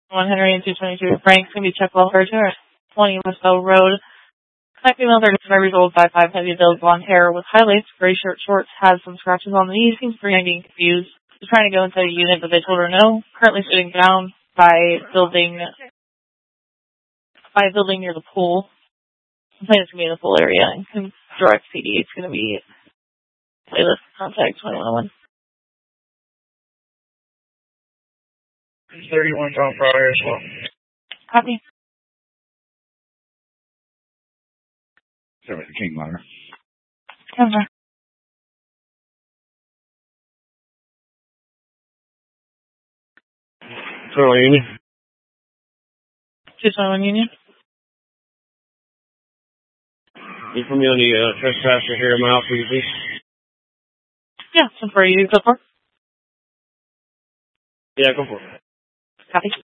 1 Henry and 222 Frank, going to be checked well for 220 Westbell Road. Black female, 35 years old, 5'5", heavy build, blonde hair with highlights, gray shirt, shorts, has some scratches on the knees, seems pretty being confused. She's trying to go inside a unit, but they told her no. Currently sitting down by building near the pool. I'm planning it's going to be in the pool area. And direct CD, it's going to be playlist contact 2101. 31 Tom Pryor as well. Copy. Sorry, King Ladder. Cover. Toronto Union. 221 Union. You put me on the trespasser here, mile, please. Yeah, so for you, go for it. Yeah, go for it. Copy.